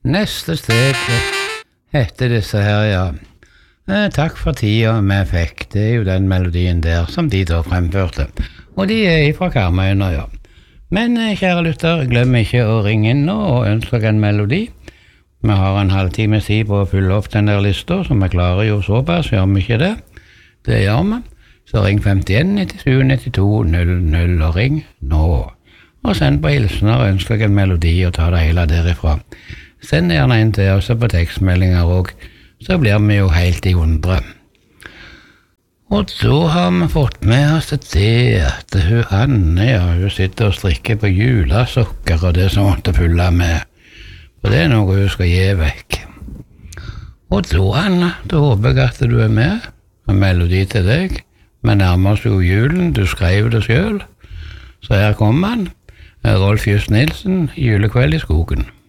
Neste steg heter disse her, ja. Takk for tida vi fikk. Det jo den melodien der som de da fremførte. Og de fra Karmøyene, ja. Men kjære lytter, glem ikke å ringe inn nå og ønske deg en melodi. Vi har en halvtime tid på å fylle opp den der lista, så vi klarer jo såpass, gjør vi ikke det? Det gjør vi. Så ring 51 97 92 00 og ring nå. Og send på hilsener og ønsk deg en melodi og ta det hele derifra. Send gjerne en til oss på tekstmeldinger også, så blir vi jo helt i 100. Og så har vi fått med oss det at Anne, ja, hun sitter og strikker på julesokker og det som måtte fylle med. For det noe hun skal gi vekk. Og da, Anne, da håper jeg at du med. En melodi til deg. Vi nærmer oss jo julen, du skrev det selv. Så her kommer han. Rolf Just Nilsen, Julekveld i skogen.